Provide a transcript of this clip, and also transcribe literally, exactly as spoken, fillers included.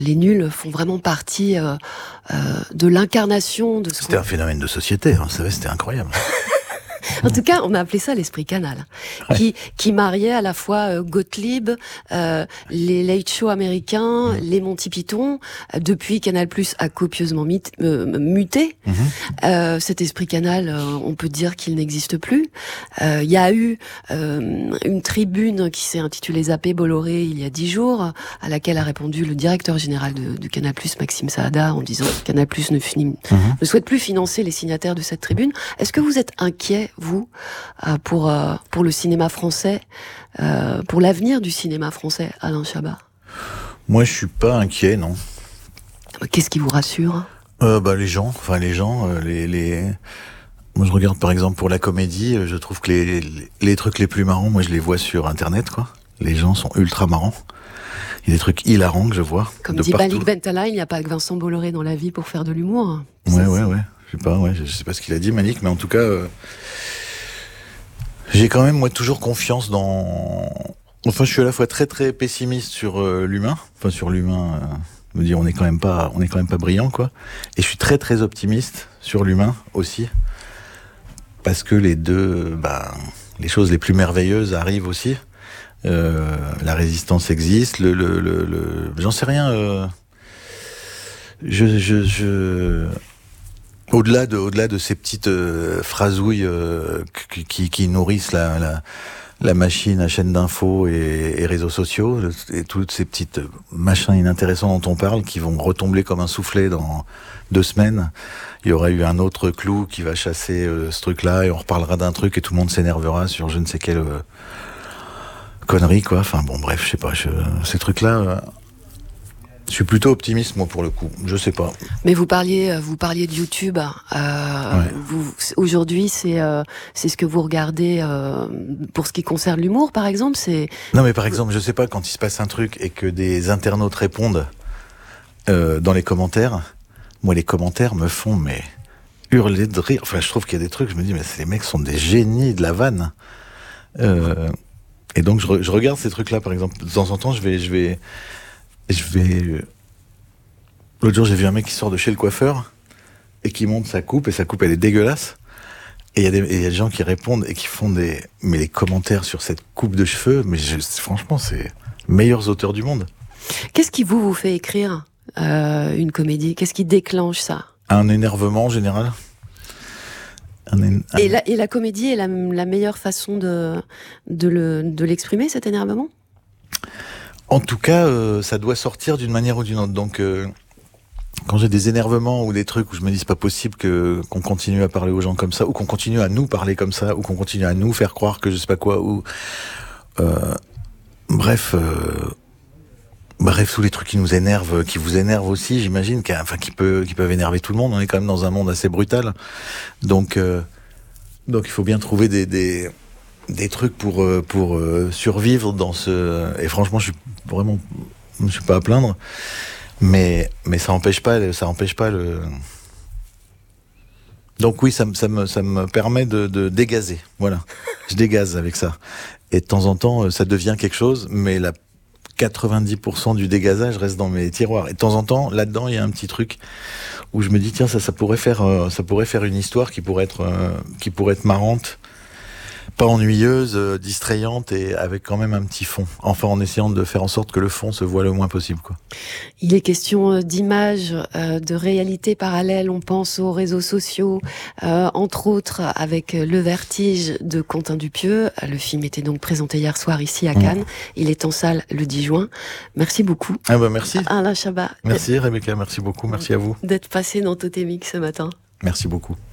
Les nuls font vraiment partie euh, euh, de l'incarnation de ce C'était qu'on... un phénomène de société, hein, vous savez, c'était incroyable. En tout cas, on a appelé ça l'esprit canal, ouais. qui, qui mariait à la fois euh, Gottlieb, euh, les late shows américains, mmh. les Monty Python. Euh, depuis, Canal+ a copieusement mit, euh, muté. Mmh. Euh, cet esprit canal, euh, on peut dire qu'il n'existe plus. Il euh, y a eu euh, une tribune qui s'est intitulée Zappé Bolloré il y a dix jours, à laquelle a répondu le directeur général de, de Canal+, Maxime Saada, en disant que Canal+ ne, finit, mmh. ne souhaite plus financer les signataires de cette tribune. Est-ce que vous êtes inquiet, vous, pour, euh, pour le cinéma français, euh, pour l'avenir du cinéma français, Alain Chabat? Moi, je suis pas inquiet, non. Qu'est-ce qui vous rassure? euh, bah, Les gens, enfin les gens, euh, les, les... Moi, je regarde par exemple pour la comédie, je trouve que les, les, les trucs les plus marrants, moi je les vois sur Internet, quoi. Les gens sont ultra marrants. Il y a des trucs hilarants que je vois. Comme dit Malik Bentala, il n'y a pas que Vincent Bolloré dans la vie pour faire de l'humour. Ouais, ouais, ouais. Je sais pas, ouais, je sais pas ce qu'il a dit, Malik, mais en tout cas, euh, j'ai quand même moi toujours confiance dans. Enfin, je suis à la fois très très pessimiste sur euh, l'humain, enfin sur l'humain. Euh, me dire, on est quand même pas, on est quand même pas brillant, quoi. Et je suis très très optimiste sur l'humain aussi, parce que les deux, bah, les choses les plus merveilleuses arrivent aussi. Euh, la résistance existe, le, le, le, le... j'en sais rien. Euh... Je, je, je. Au-delà de, au-delà de ces petites euh, phrasouilles euh, qui, qui, qui nourrissent la, la, la machine à chaîne d'infos et, et réseaux sociaux, et toutes ces petites machins inintéressants dont on parle, qui vont retomber comme un soufflet dans deux semaines, il y aura eu un autre clou qui va chasser euh, ce truc-là, et on reparlera d'un truc et tout le monde s'énervera sur je ne sais quelle euh, connerie, quoi. Enfin bon, bref, je sais pas, je, ces trucs-là... Euh, Je suis plutôt optimiste, moi, pour le coup. Je sais pas. Mais vous parliez, vous parliez de YouTube. Euh, ouais. vous, aujourd'hui, c'est, euh, c'est ce que vous regardez euh, pour ce qui concerne l'humour, par exemple. C'est. Non, mais par exemple, je sais pas, quand il se passe un truc et que des internautes répondent euh, dans les commentaires, moi, les commentaires me font mais hurler de rire. Enfin, je trouve qu'il y a des trucs. Je me dis, mais ces mecs sont des génies de la vanne. Euh, et donc, je, re, je regarde ces trucs-là, par exemple. De temps en temps, je vais, je vais. Je vais. L'autre jour, j'ai vu un mec qui sort de chez le coiffeur et qui monte sa coupe, et sa coupe, elle est dégueulasse. Et il y a des, y a des gens qui répondent et qui font des, mais les commentaires sur cette coupe de cheveux, mais je, franchement, c'est les meilleurs auteurs du monde. Qu'est-ce qui vous vous fait écrire euh, une comédie? Qu'est-ce qui déclenche ça? Un énervement en général. Un, un... Et, la, et la comédie est la, la meilleure façon de, de, le, de l'exprimer, cet énervement? En tout cas, euh, ça doit sortir d'une manière ou d'une autre. Donc, euh, quand j'ai des énervements ou des trucs où je me dis c'est pas possible que qu'on continue à parler aux gens comme ça, ou qu'on continue à nous parler comme ça, ou qu'on continue à nous faire croire que je sais pas quoi, ou euh, bref, euh, bref, tous les trucs qui nous énervent, qui vous énervent aussi, j'imagine, qui, enfin, qui peut, qui peuvent énerver tout le monde. On est quand même dans un monde assez brutal, donc, euh, donc il faut bien trouver des, des des trucs pour pour survivre dans ce. Et franchement, je suis vraiment, je suis pas à plaindre, mais mais ça empêche pas, ça empêche pas le. Donc oui, ça me ça me ça me permet de, de dégazer. Voilà, je dégaze avec ça. Et de temps en temps, ça devient quelque chose, mais la quatre-vingt-dix pour cent du dégazage reste dans mes tiroirs. Et de temps en temps, là-dedans, il y a un petit truc où je me dis tiens, ça ça pourrait faire ça pourrait faire une histoire qui pourrait être qui pourrait être marrante. Pas ennuyeuse, euh, distrayante, et avec quand même un petit fond. Enfin, en essayant de faire en sorte que le fond se voit le moins possible, quoi. Il est question d'images, euh, de réalités parallèles. On pense aux réseaux sociaux, euh, entre autres avec Le Vertige de Quentin Dupieux. Le film était donc présenté hier soir ici à Cannes. Mmh. Il est en salle le dix juin. Merci beaucoup. Ah bah merci. Alain Chabat. Merci Rebecca, merci beaucoup, merci à vous. D'être passé dans Totémique ce matin. Merci beaucoup.